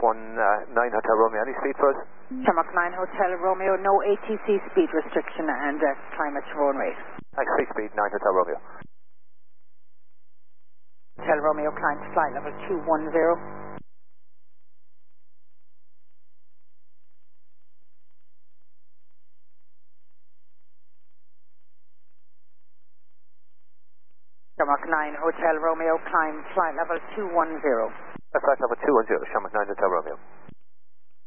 9 Hotel Romeo. Any speed for us? Shamrock 9 Hotel Romeo, no ATC speed restriction and climb at your own rate. Thanks, 6 speed, 9 Hotel Romeo. Hotel Romeo, climb to flight level 210. Shamrock 9 Hotel Romeo, climb flight level 210. Flight level 210, Shamrock 9 Hotel Romeo.